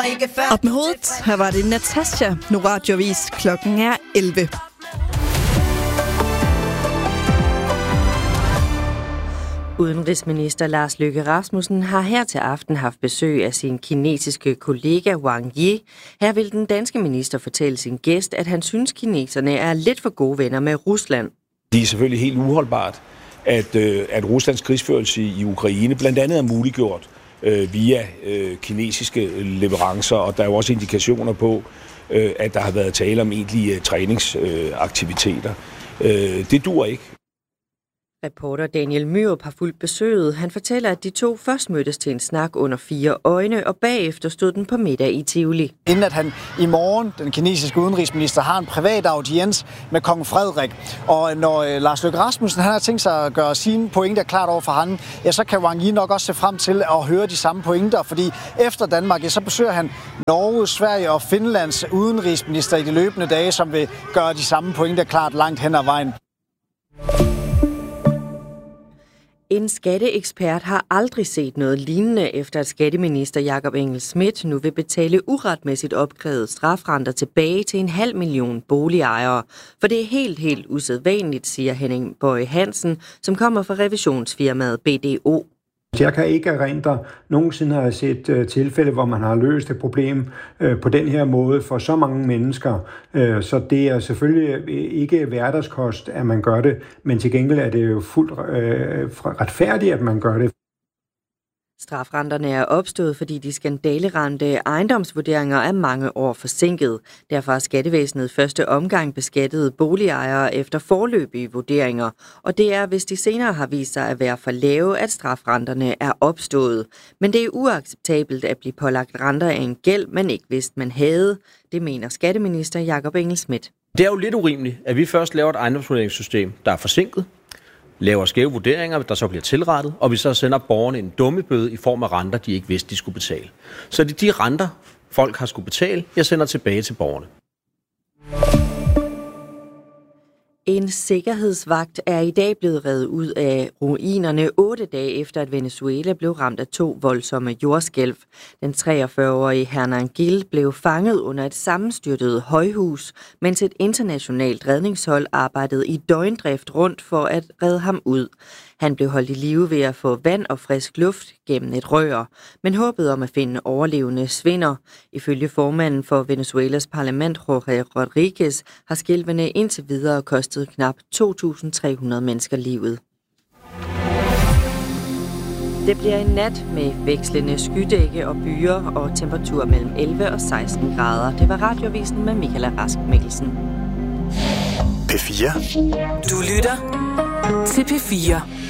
ikke før. Op med hovedet. Her var det Natasha. Nu radiovis. Klokken er 11. Udenrigsminister Lars Løkke Rasmussen har her til aften haft besøg af sin kinesiske kollega Wang Yi. Her vil den danske minister fortælle sin gæst, at han synes, kineserne er lidt for gode venner med Rusland. Det er selvfølgelig helt uholdbart, at Ruslands krigsførelse i Ukraine blandt andet er muliggjort via kinesiske leverancer, og der er jo også indikationer på, at der har været tale om egentlige træningsaktiviteter. Det duer ikke. Reporter Daniel Myrup har fulgt besøget. Han fortæller, at de to først mødtes til en snak under 4 øjne, og bagefter stod den på middag i Tivoli. Inden at han i morgen, den kinesiske udenrigsminister, har en privat audiens med kong Frederik. Og når Lars Løkke Rasmussen han har tænkt sig at gøre sine pointer klart over for ham, ja, så kan Wang Yi nok også se frem til at høre de samme pointer. Fordi efter Danmark, ja, så besøger han Norge, Sverige og Finlands udenrigsminister i de løbende dage, som vil gøre de samme pointer klart langt hen ad vejen. En skatteekspert har aldrig set noget lignende, efter at skatteminister Jakob Engel-Schmidt nu vil betale uretmæssigt opkrævet strafrenter tilbage til 500.000 boligejere. For det er helt usædvanligt, siger Henning Bøje Hansen, som kommer fra revisionsfirmaet BDO. Jeg kan ikke erindre nogensinde har jeg set tilfælde, hvor man har løst et problem på den her måde for så mange mennesker. Så det er selvfølgelig ikke hverdagskost, at man gør det, men til gengæld er det jo fuldt retfærdigt, at man gør det. Strafrenterne er opstået, fordi de skandaleramte ejendomsvurderinger er mange år forsinket. Derfor har skattevæsenet første omgang beskattet boligejere efter foreløbige vurderinger. Og det er, hvis de senere har vist sig at være for lave, at strafrenterne er opstået. Men det er uacceptabelt at blive pålagt renter af en gæld, man ikke vidste, man havde. Det mener skatteminister Jakob Engel-Schmidt. Det er jo lidt urimeligt, at vi først laver et ejendomsvurderingssystem, der er forsinket, laver skæve vurderinger, der så bliver tilrettet, og vi så sender borgerne en dummebøde i form af renter, de ikke vidste, de skulle betale. Så det er de renter, folk har skulle betale, jeg sender tilbage til borgerne. En sikkerhedsvagt er i dag blevet revet ud af ruinerne 8 dage efter, at Venezuela blev ramt af 2 voldsomme jordskælv. Den 43-årige Hernan Gil blev fanget under et sammenstyrtet højhus, mens et internationalt redningshold arbejdede i døgndrift rundt for at redde ham ud. Han blev holdt i live ved at få vand og frisk luft gennem et rør, men håbet om at finde overlevende svinder. Ifølge formanden for Venezuelas parlament, Jorge Rodriguez, har skælvene indtil videre kostet knap 2.300 mennesker livet. Det bliver en nat med vekslende skydække og byer og temperatur mellem 11 og 16 grader. Det var Radiovisen med Michaela Rask Mikkelsen. P4. Du lytter til P4.